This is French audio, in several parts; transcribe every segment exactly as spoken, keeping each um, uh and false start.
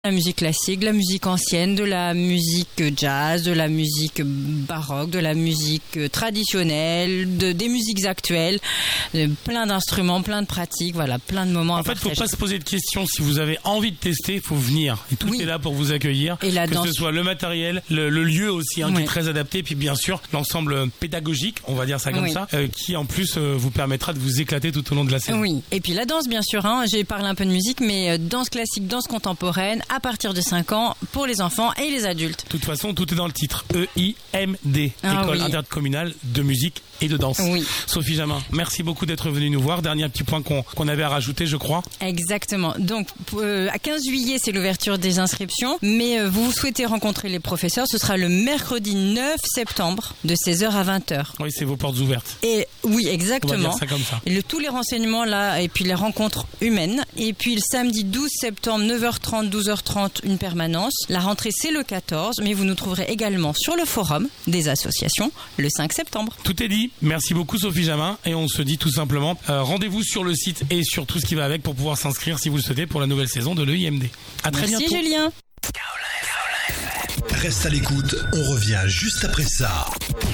La musique classique, de la musique ancienne, de la musique jazz, de la musique baroque, de la musique traditionnelle, de, des musiques actuelles, de, plein d'instruments, plein de pratiques, voilà, plein de moments. En fait, il ne faut pas se poser de questions. Si vous avez envie de tester, il faut venir. Et tout oui. est là pour vous accueillir. Et la que danse. Ce soit le matériel, le, le lieu aussi, hein, oui. qui est très adapté, et puis bien sûr l'ensemble pédagogique, on va dire ça comme oui. ça, euh, qui en plus euh, vous permettra de vous éclater tout au long de la saison. Oui. Et puis la danse, bien sûr. Hein, j'ai parlé un peu de musique, mais euh, danse classique, danse contemporaine. À partir de cinq ans pour les enfants et les adultes. De toute façon, tout est dans le titre. E I M D, ah, École oui. intercommunale de musique et de danse. Oui. Sophie Jamin, merci beaucoup d'être venue nous voir. Dernier petit point qu'on, qu'on avait à rajouter, je crois. Exactement. Donc, euh, à quinze juillet, c'est l'ouverture des inscriptions. Mais euh, vous souhaitez rencontrer les professeurs, ce sera le mercredi neuf septembre de seize heures à vingt heures. Oui, c'est vos portes ouvertes. Et oui, exactement. On va dire ça comme ça. Le, tous les renseignements là, et puis les rencontres humaines. Et puis le samedi douze septembre, neuf heures trente, douze heures trente, une permanence. La rentrée, c'est le quatorze, mais vous nous trouverez également sur le forum des associations le cinq septembre. Tout est dit. Merci beaucoup Sophie Jamin et on se dit tout simplement euh, rendez-vous sur le site et sur tout ce qui va avec pour pouvoir s'inscrire si vous le souhaitez pour la nouvelle saison de l'E I M D. À très Merci bientôt. Merci Julien. Reste à l'écoute, on revient juste après ça.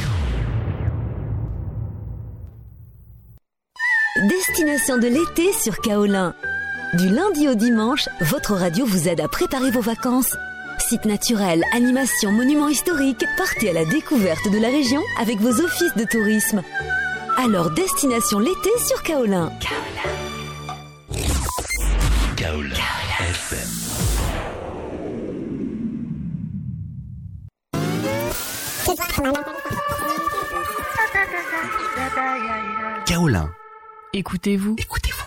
Destination de l'été sur Kaolin. Du lundi au dimanche, votre radio vous aide à préparer vos vacances. Sites naturels, animations, monuments historiques, partez à la découverte de la région avec vos offices de tourisme. Alors, destination l'été sur Kaolin. Kaolin F M. Kaolin. Écoutez-vous. Écoutez-vous.